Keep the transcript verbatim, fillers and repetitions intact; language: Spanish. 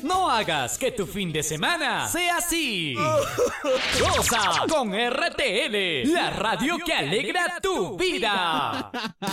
No hagas que tu fin de semana sea así. Goza con R T L, la radio que alegra tu vida.